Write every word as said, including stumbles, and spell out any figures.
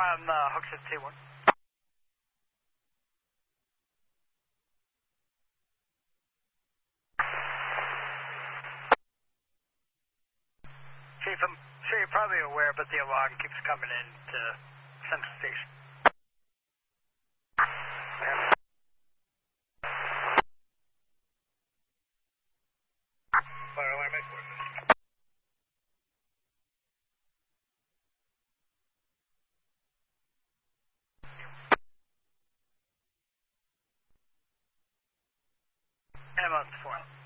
on uh, Hooksett T one. Chief, I'm sure you're probably aware, but the alarm keeps coming in to Central Station. Fire alarm headquarters. Ambulance four.